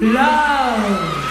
Love.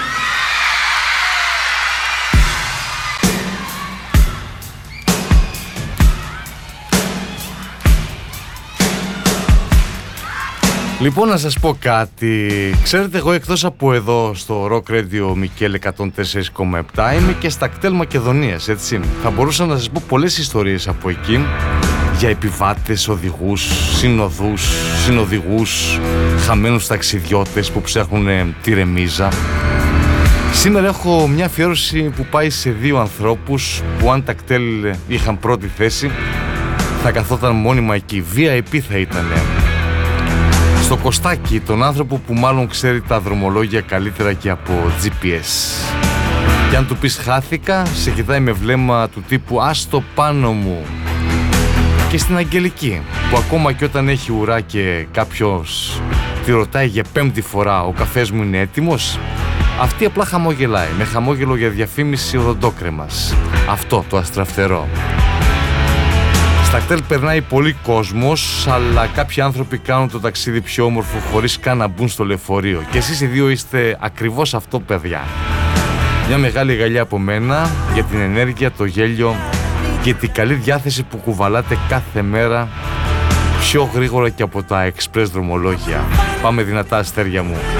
Λοιπόν, να σας πω κάτι. Ξέρετε, εγώ εκτός από εδώ στο Rock Radio Μικέλ 104,7 είμαι και στα κτέλ Μακεδονίας, έτσι. Θα μπορούσα να σας πω πολλές ιστορίες από εκεί για επιβάτες, οδηγούς, συνοδηγούς, χαμένους ταξιδιώτες που ψάχνουν τη ρεμίζα. Σήμερα έχω μια αφιέρωση που πάει σε δύο ανθρώπους που αν τα κτέλ είχαν πρώτη θέση θα καθόταν μόνιμα εκεί. VIP θα ήτανε. Στο Κωστάκι, τον άνθρωπο που μάλλον ξέρει τα δρομολόγια καλύτερα και από GPS. Και αν του πεις χάθηκα, σε κοιτάει με βλέμμα του τύπου άστο πάνω μου. Και στην Αγγελική, που ακόμα και όταν έχει ουρά και κάποιος τη ρωτάει για πέμπτη φορά ο καφές μου είναι έτοιμος, αυτή απλά χαμογελάει, με χαμόγελο για διαφήμιση οδοντόκρεμας. Αυτό το αστραφτερό. Στα κτέλ περνάει πολύ κόσμος, αλλά κάποιοι άνθρωποι κάνουν το ταξίδι πιο όμορφο χωρίς καν να μπουν στο λεωφορείο. Και εσείς οι δύο είστε ακριβώς αυτό, παιδιά. Μια μεγάλη γαλιά από μένα για την ενέργεια, το γέλιο και την καλή διάθεση που κουβαλάτε κάθε μέρα πιο γρήγορα και από τα εξπρές δρομολόγια. Πάμε δυνατά, αστέρια μου.